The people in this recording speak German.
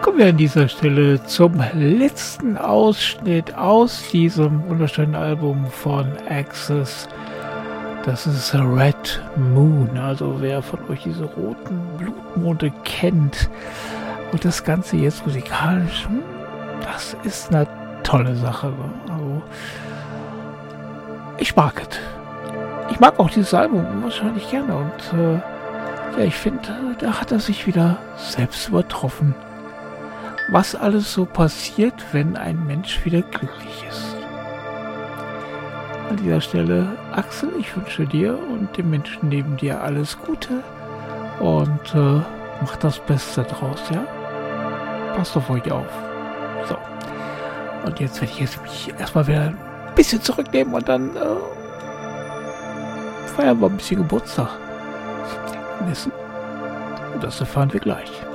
Kommen wir an dieser Stelle zum letzten Ausschnitt aus diesem wunderschönen Album von Axis. Das ist Red Moon. Also wer von euch diese roten Blutmonde kennt und das Ganze jetzt musikalisch, das ist eine tolle Sache. Also ich mag es. Ich mag auch dieses Album wahrscheinlich gerne und ja, ich finde, da hat er sich wieder selbst übertroffen. Was alles so passiert, wenn ein Mensch wieder glücklich ist. An dieser Stelle, Axel, ich wünsche dir und dem Menschen neben dir alles Gute und mach das Beste draus, ja? Passt auf euch auf. So. Und jetzt werde ich mich erstmal wieder ein bisschen zurücknehmen und dann feiern wir ein bisschen Geburtstag. Wissen? Das erfahren wir gleich.